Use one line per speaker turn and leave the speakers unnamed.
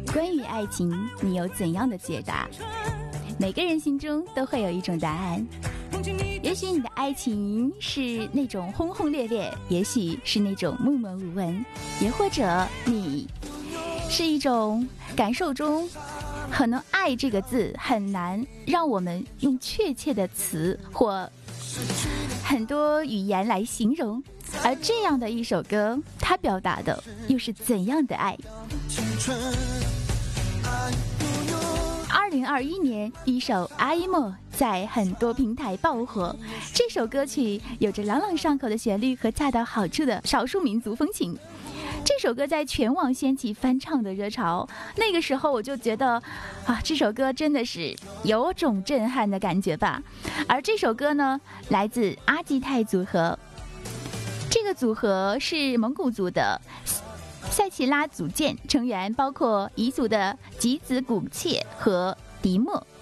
关于爱情，你有怎样的解答？每个人心中都会有一种答案。也许你的爱情是那种轰轰烈烈，也许是那种默默无闻，也或者你是一种感受中可能爱这个字很难让我们用确切的词或很多语言来形容，而这样的一首歌，它表达的又是怎样的爱？2021年，一首《阿依莫》在很多平台爆火。这首歌曲有着朗朗上口的旋律和恰到好处的少数民族风情。这首歌在全网掀起翻唱的热潮。那个时候我就觉得，这首歌真的是有种震撼的感觉吧。而这首歌呢，来自阿基泰组合。这个组合是蒙古族的塞奇拉组建，成员包括彝族的吉子古切和迪莫。